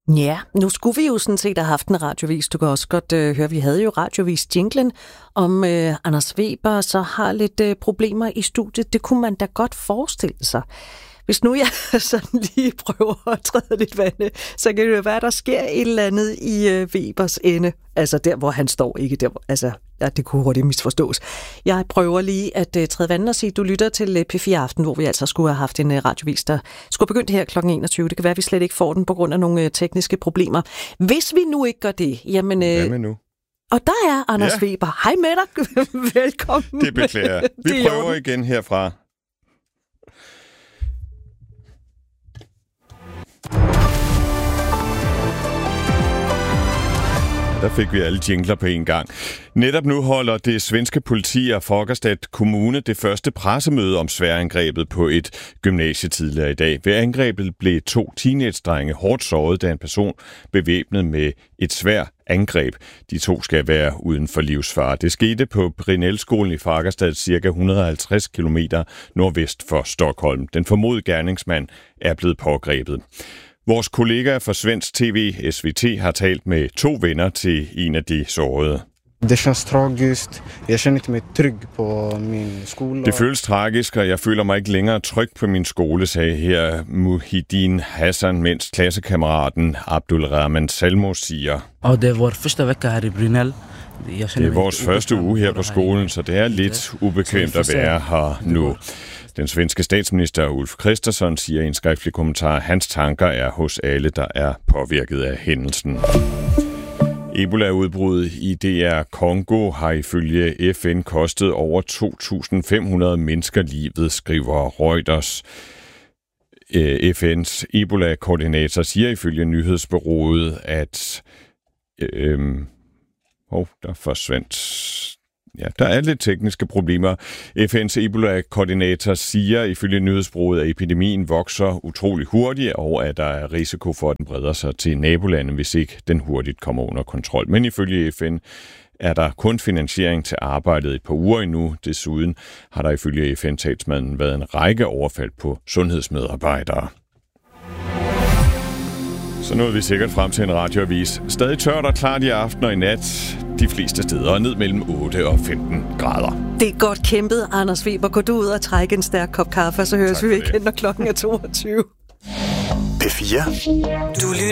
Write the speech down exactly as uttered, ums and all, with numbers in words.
Ja, nu skulle vi jo sådan set have haft en radiovis. Du kan også godt øh, høre, vi havde jo radiovis-jinglen om øh, Anders Weber, så har lidt øh, problemer i studiet. Det kunne man da godt forestille sig. Hvis nu jeg sådan lige prøver at træde lidt vande, så kan det jo være, der sker et eller andet i øh, Webers ende. Altså der, hvor han står, ikke der, hvor, altså ja, det kunne hurtigt misforstås. Jeg prøver lige at uh, træde vand og sige, du lytter til uh, P fire Aften, hvor vi altså skulle have haft en uh, radiovis, der skulle begynde her klokken enogtyve. Det kan være, at vi slet ikke får den på grund af nogle uh, tekniske problemer. Hvis vi nu ikke gør det, jamen... Uh, Hvad med nu? Og der er Anders ja. Weber. Hej med dig. Velkommen. Det beklager jeg. Vi det prøver igen herfra. Der fik vi alle jingler på en gang. Netop nu holder det svenske politi og Fagerstad Kommune det første pressemøde om sværangrebet på et gymnasie tidligere i dag. Ved angrebet blev to teenage-drenge hårdt såret, da en person bevæbnet med et sværd angreb. De to skal være uden for livsfare. Det skete på Brinellskolen i Fagerstad, cirka et hundrede og halvtreds kilometer nordvest for Stockholm. Den formodede gerningsmand er blevet pågrebet. Vores kollega fra Svensk T V, S V T, har talt med to venner til en af de sårede. Det känns tragiskt. Jeg känner ikke mig tryg på min skole. Det føles tragisk, og jeg føler mig ikke længere tryg på min skole, sagde her Muhyiddin Hassan, mens klassekammeraten Abdul Rahman Salmo siger. Og det er vores første vecka her i Brynäll. Det er vores første uge her på skolen, så det er lidt ubekvemt at være her nu. Den svenske statsminister Ulf Kristersson siger i en skriftlig kommentar, at hans tanker er hos alle, der er påvirket af hændelsen. Ebola-udbruddet i D R Congo har ifølge F N kostet over to tusind fem hundrede mennesker livet, skriver Reuters. F N's Ebola-koordinator siger ifølge nyhedsbureauet, at øh, oh, der forsvandt... Ja, der er lidt tekniske problemer. F N's Ebola-koordinator siger ifølge nyhedsbureauet, at epidemien vokser utrolig hurtigt, og at der er risiko for, at den breder sig til nabolandet, hvis ikke den hurtigt kommer under kontrol. Men ifølge F N er der kun finansiering til arbejdet et par uger endnu. Desuden har der ifølge F N-talsmanden været en række overfald på sundhedsmedarbejdere. Så nåede vi sikkert frem til en radioavis. Stadig tørt og klart i aften og i nat. De fleste steder ned mellem otte og femten grader. Det er godt kæmpet, Anders Weber. Gå du ud og trække en stærk kop kaffe, så høres vi igen, når klokken er toogtyve. P fire. Du lytter